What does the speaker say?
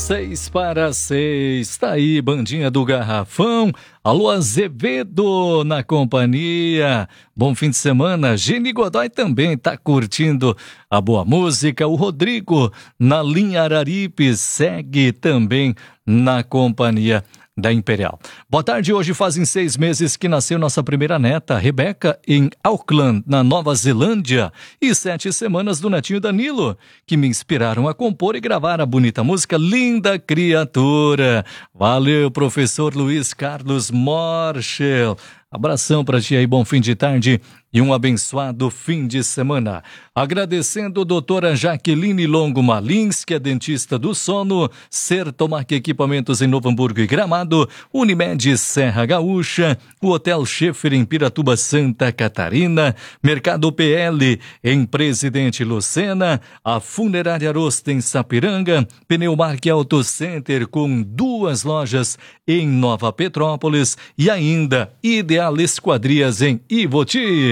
6:06, tá aí, bandinha do Garrafão. Alô, Azevedo na companhia. Bom fim de semana. Geni Godoy também tá curtindo a boa música. O Rodrigo na linha Araripe segue também na companhia da Imperial. Boa tarde, hoje fazem 6 meses que nasceu nossa primeira neta, Rebeca, em Auckland, na Nova Zelândia, e 7 semanas do netinho Danilo, que me inspiraram a compor e gravar a bonita música Linda Criatura. Valeu, professor Luiz Carlos Morschel. Abração pra ti aí, bom fim de tarde e um abençoado fim de semana. Agradecendo a doutora Jaqueline Longo Malins, que é dentista do sono, Sertomac Equipamentos em Novo Hamburgo e Gramado, Unimed Serra Gaúcha, o Hotel Scheffer em Piratuba, Santa Catarina, Mercado PL em Presidente Lucena, a Funerária Arosta em Sapiranga, Pneumark Auto Center com 2 lojas em Nova Petrópolis e ainda Ideal Esquadrias em Ivoti.